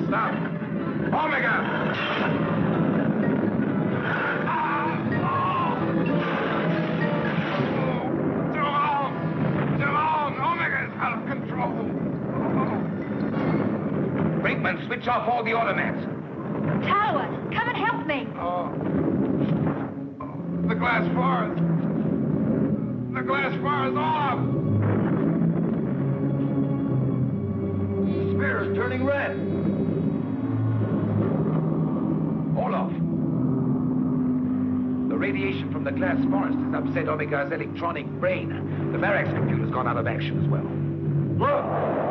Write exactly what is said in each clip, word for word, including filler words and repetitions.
Stop. Omega! Brinkman, switch off all the automats. Talbot, come and help me. Oh. The glass forest. The glass forest off. The sphere is turning red. Olaf. The radiation from the glass forest has upset Omega's electronic brain. The Varax computer's gone out of action as well. Look!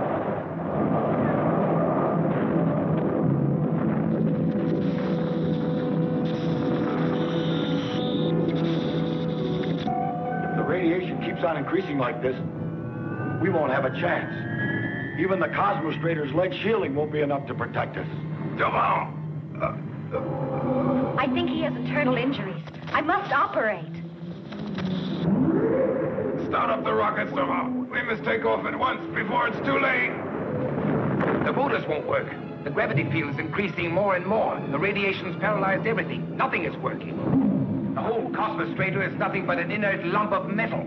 Radiation keeps on increasing like this, we won't have a chance. Even the Cosmostrator's lead shielding won't be enough to protect us. Devon! Uh, uh, I think he has internal injuries. I must operate. Start up the rockets, Devon. We must take off at once before it's too late. The motors won't work. The gravity field is increasing more and more. The radiation's paralyzed everything. Nothing is working. The whole Cosmostrator is nothing but an inert lump of metal.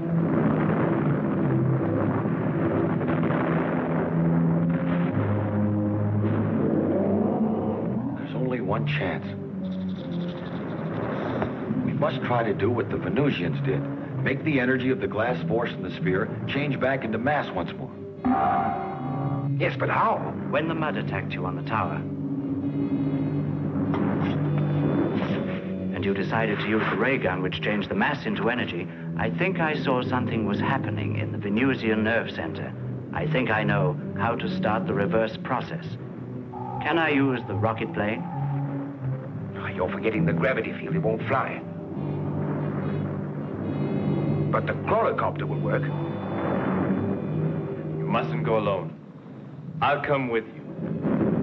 There's only one chance. We must try to do what the Venusians did. Make the energy of the glass force in the sphere change back into mass once more. Yes, but how? When the mud attacked you on the tower, you decided to use the ray gun, which changed the mass into energy, I think I saw something was happening in the Venusian nerve center. I think I know how to start the reverse process. Can I use the rocket plane? Oh, you're forgetting the gravity field. It won't fly. But the chlorocopter will work. You mustn't go alone. I'll come with you.